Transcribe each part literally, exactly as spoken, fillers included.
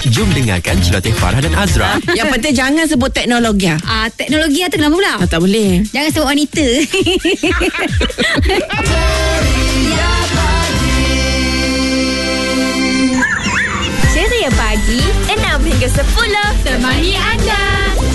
Jom dengarkan celoteh Farah dan Azra. Yang penting jangan sebut teknologi. Ah, teknologi tu kenapa pula? Ah, tak boleh. Jangan sebut wanita. Ceria pagi enam hingga sepuluh temani anda.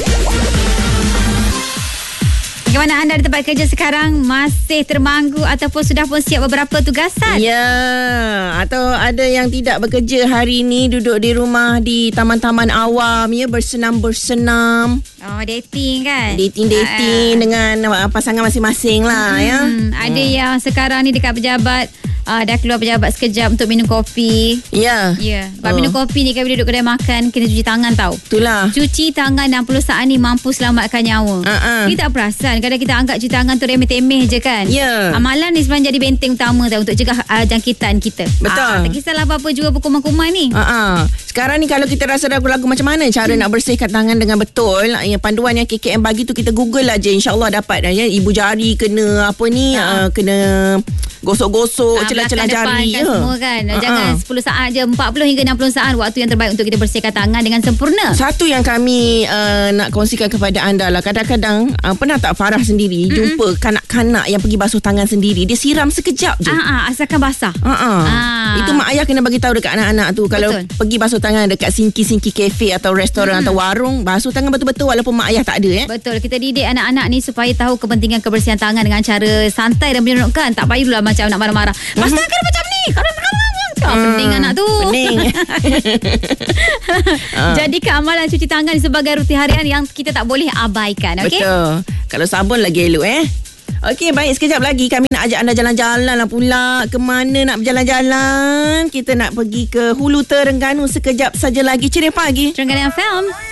Bagaimana anda di tempat kerja sekarang? Masih termanggu ataupun sudah pun siap beberapa tugasan? Ya, atau ada yang tidak bekerja hari ini, duduk di rumah di taman-taman awam, ya, bersenam-bersenam. Oh, dating kan? Dating-dating uh, dengan uh, pasangan masing-masing lah, hmm, ya. Ada hmm. yang sekarang ni dekat pejabat, Uh, dah keluar pejabat sekejap untuk minum kopi. Ya. Ya. Sebab oh. minum kopi ni kan bila duduk kedai makan kena cuci tangan tau. Itulah. Cuci tangan enam puluh saat ni mampu selamatkan nyawa. Uh-uh. Kita tak perasan kadang kita anggap cuci tangan tu remeh-temeh je kan. Ya. Amalan ni sebenarnya jadi benteng utama tau untuk cegah uh, jangkitan kita. Betul. Uh, tak kisahlah apa-apa juga kuman-kuman ni. Uh-uh. Sekarang ni kalau kita rasa ragu-ragu macam mana cara hmm. nak bersihkan tangan dengan betul, yang panduan yang K K M bagi tu kita google aja, insya-Allah dapat dah, ya. Ibu jari kena apa ni, uh. Uh, kena gosok-gosok, uh, celah-celah jari. Kan, semua kan. Uh-uh. Jangan sepuluh saat je, empat puluh hingga enam puluh saat waktu yang terbaik untuk kita bersihkan tangan dengan sempurna. Satu yang kami uh, nak kongsikan kepada anda lah, kadang-kadang uh, pernah tak Farah sendiri mm-hmm. jumpa kanak-kanak yang pergi basuh tangan sendiri, dia siram sekejap je. Uh-uh, asalkan basah. Uh-uh. Uh. Itu mak ayah kena bagi tahu dekat anak-anak tu. Kalau betul. Pergi basuh tangan dekat sinki-sinki kafe atau restoran mm-hmm. atau warung, basuh tangan betul-betul walaupun mak ayah tak ada, eh. Betul. Kita didik anak-anak ni supaya tahu kepentingan kebersihan tangan dengan cara santai dan menyenangkan. Tak payahlah macam nak marah-marah. Basuh tangan mm-hmm. macam ni. Kalau Oh, hmm, pening anak tu. Pening. Jadikan amalan cuci tangan sebagai rutin harian yang kita tak boleh abaikan. Okay? Betul. Kalau sabun lagi elok, eh. Okey, baik, sekejap lagi kami nak ajak anda jalan-jalan lah pula. Kemana nak berjalan-jalan? Kita nak pergi ke Hulu Terengganu sekejap saja lagi. Ceria pagi. Terengganu F M.